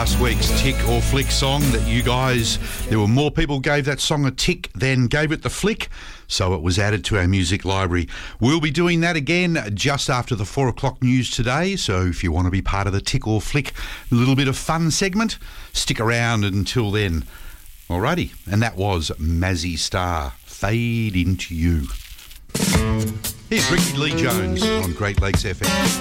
last week's tick or flick song that you guys, there were more people gave that song a tick than gave it the flick, so it was added to our music library. We'll be doing that again just after the 4 o'clock news today, so if you want to be part of the tick or flick, a little bit of fun segment, stick around until then. Alrighty, and that was Mazzy Star, Fade Into You. Here's Ricky Lee Jones on Great Lakes FM.